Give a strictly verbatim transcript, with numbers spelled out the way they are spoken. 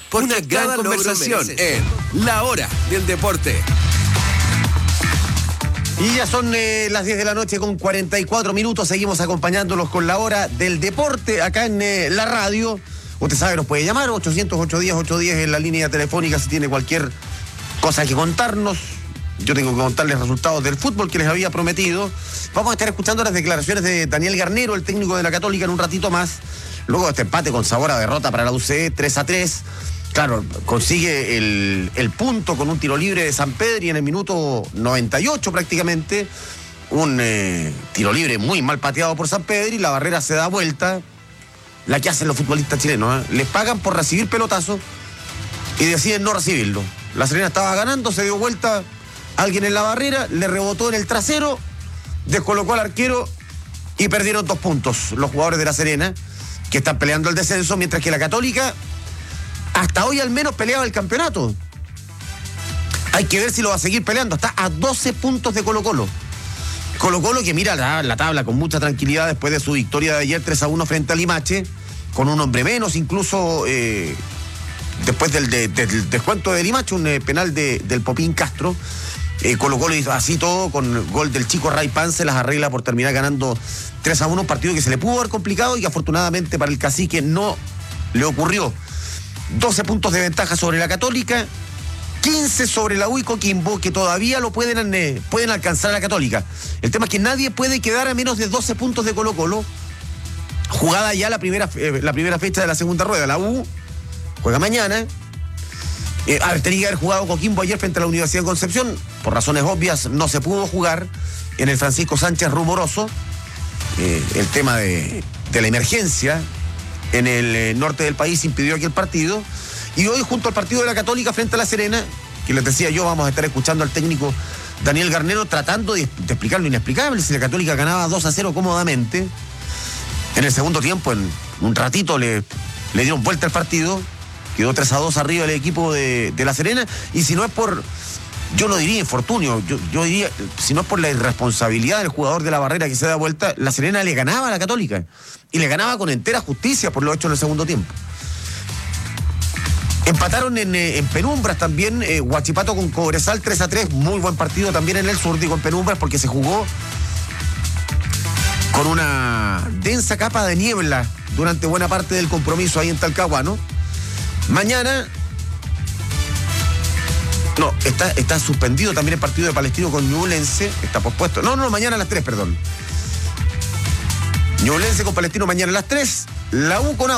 Porque una gran cada logro conversación merece en La Hora del Deporte. Y ya son eh, las diez de la noche con cuarenta y cuatro minutos. Seguimos acompañándolos con La Hora del Deporte acá en eh, la radio. Usted sabe, nos puede llamar ochocientos, ochocientos diez, ochocientos diez en la línea telefónica si tiene cualquier cosa que contarnos. Yo tengo que contarles resultados del fútbol que les había prometido. Vamos a estar escuchando las declaraciones de Daniel Garnero, el técnico de la Católica, en un ratito más. Luego de este empate con sabor a derrota para la U C E, tres a tres. Claro, consigue el, el punto con un tiro libre de Sampedri en el minuto noventa y ocho prácticamente. Un eh, tiro libre muy mal pateado por Sampedri. La barrera se da vuelta. La que hacen los futbolistas chilenos. ¿eh? Les pagan por recibir pelotazos y deciden no recibirlo. La Serena estaba ganando, se dio vuelta alguien en la barrera, le rebotó en el trasero, descolocó al arquero y perdieron dos puntos los jugadores de La Serena, que están peleando el descenso, mientras que la Católica hasta hoy al menos peleaba el campeonato. Hay que ver si lo va a seguir peleando. Está a doce puntos de Colo-Colo. Colo-Colo que mira la, la tabla con mucha tranquilidad después de su victoria de ayer tres a uno frente a Limache, con un hombre menos, incluso eh, después del, de, del descuento de Limache, un eh, penal de, del Popín Castro. Eh, Colo-Colo hizo así todo, con gol del chico Ray Pan, se las arregla por terminar ganando tres a uno, un partido que se le pudo haber complicado y que afortunadamente para el Cacique no le ocurrió. doce puntos de ventaja sobre la Católica, quince sobre la U y Coquimbo, que todavía lo pueden, eh, pueden alcanzar a la Católica. El tema es que nadie puede quedar a menos de doce puntos de Colo-Colo. Jugada ya la primera, eh, la primera fecha de la segunda rueda. La U juega mañana. Eh, a ver, tenía que haber jugado Coquimbo ayer frente a la Universidad de Concepción. Por razones obvias no se pudo jugar en el Francisco Sánchez Rumoroso. Eh, el tema de, de la emergencia en el eh, norte del país impidió aquel partido. Y hoy, junto al partido de la Católica frente a La Serena, que les decía yo, vamos a estar escuchando al técnico Daniel Garnero tratando de, de explicar lo inexplicable. Si la Católica ganaba dos a cero cómodamente, en el segundo tiempo, en un ratito le, le dieron vuelta al partido, quedó tres a dos arriba el equipo de, de La Serena, y si no es por, yo no diría infortunio, yo, yo diría, si no es por la irresponsabilidad del jugador de la barrera que se da vuelta, La Serena le ganaba a la Católica, y le ganaba con entera justicia por lo hecho en el segundo tiempo. Empataron en, en Penumbras también, eh, Huachipato con Cobresal tres a tres, muy buen partido también en el sur, digo en Penumbras, porque se jugó con una densa capa de niebla durante buena parte del compromiso ahí en Talcahuano. Mañana, no, está, está suspendido también el partido de Palestino con Ñublense, está pospuesto, no, no, mañana a las tres, perdón. Ñublense con Palestino mañana a las tres, la U con